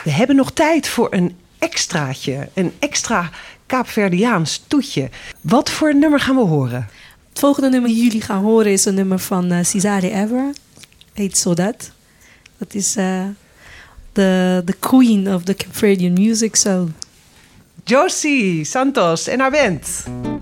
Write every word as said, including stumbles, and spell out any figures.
We hebben nog tijd voor een extraatje. Een extra Kaapverdiaans toetje. Wat voor een nummer gaan we horen? Het volgende nummer die jullie gaan horen is een nummer van uh, Cesare Ever. Heet Zodat. Dat is uh, the, the queen of the Cape Verdean music. So. Josie Santos en haar band.